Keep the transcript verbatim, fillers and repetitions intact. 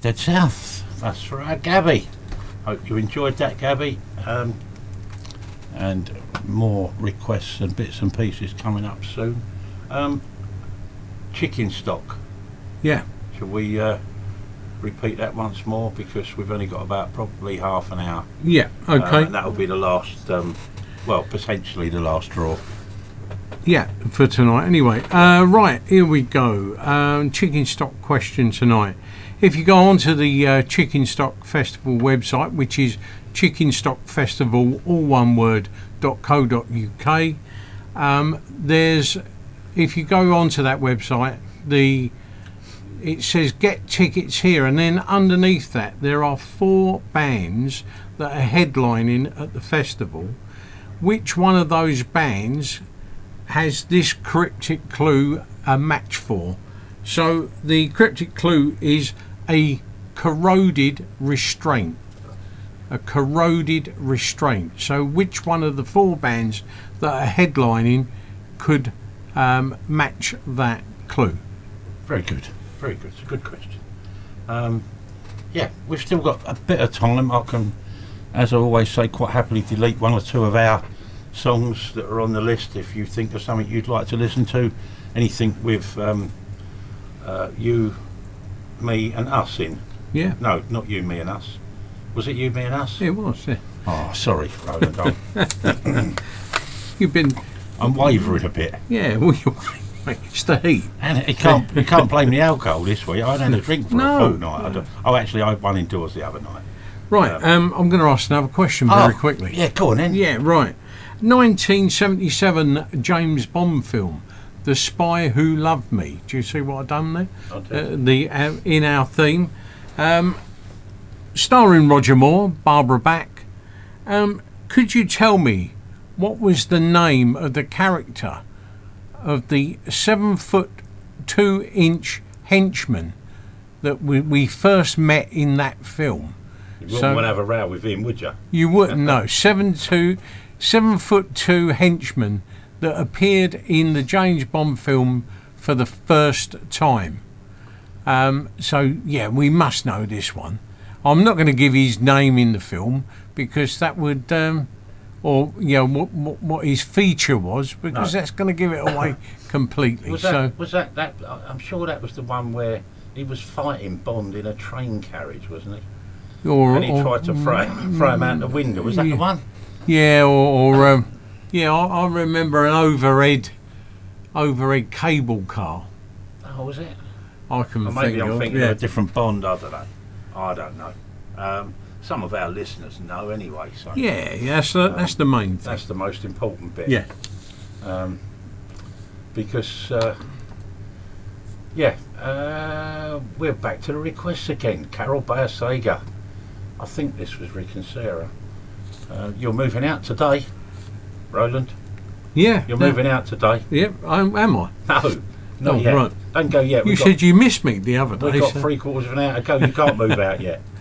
Dead South. That's for our Gabby. Hope you enjoyed that, Gabby. Um, and more requests and bits and pieces coming up soon. Um, chicken stock. Yeah. Shall we uh, repeat that once more, because we've only got about probably half an hour. Yeah. Okay. Uh, and that'll be the last. Um, well, potentially the last draw. Yeah, for tonight. Anyway, uh, right, here we go. Um, chicken stock question tonight. If you go onto the uh, Chicken Stock Festival website, which is Chicken Stock Festival, all one word, dot co dot uk, um, there's, if you go onto that website, the it says get tickets here, and then underneath that there are four bands that are headlining at the festival. Which one of those bands has this cryptic clue a match for? So the cryptic clue is a corroded restraint. A corroded restraint. So which one of the four bands that are headlining could um, match that clue? Very good. Very good. It's a good question. Um, yeah, we've still got a bit of time. I can, as I always say, quite happily delete one or two of our songs that are on the list if you think of something you'd like to listen to. Anything with um, uh, you, me and us in. Yeah. No, not you, me and us. Was it you, me and us? It was, yeah. Oh, sorry, Roland. I'm, You've been... I'm wavering a bit. Yeah, well, you're, it's the heat. And you can't, you can't blame the alcohol this week. I had a drink for No. a fortnight. I don't, oh, actually, I had one indoors the other night. Right, Um, um, I'm going to ask another question very oh, quickly. Yeah, go on then. Yeah, right. nineteen seventy-seven James Bond film, The Spy Who Loved Me. Do you see what I've done there? I do. Uh, the uh, in our theme, um, starring Roger Moore, Barbara Bach. Um, could you tell me what was the name of the character of the seven foot two inch henchman that we, we first met in that film? You wouldn't So- want to have a row with him, would you? You wouldn't know. Seven two, seven foot two henchman that appeared in the James Bond film for the first time. Um, so yeah, we must know this one. I'm not going to give his name in the film because that would, um, or you know, what, what, what his feature was, because No. that's going to give it away completely. Was so that, was that, that, I'm sure that was the one where he was fighting Bond in a train carriage, wasn't he? or, And he or- tried to throw, throw him out the window. Was that yeah. the one? Yeah, or, or um, yeah, I, I remember an overhead, overhead cable car. Oh, was it? I can Or maybe think I'm of, thinking yeah. of a different Bond. I don't know. I don't know. Um, some of our listeners know anyway. So Yeah, yeah, that's the, that's the main thing. that's the most important bit. Yeah, Um, because, uh, yeah, uh, we're back to the requests again. Carol Bayer-Sager. I think this was Rick and Sarah. Uh, you're moving out today, Roland. yeah. You're no, moving out today. Yep, I, am I? No, not Oh, yet. right. Don't go yet. You We've said got, you missed me the other day. we've got so- three quarters of an hour to go. You can't move out yet.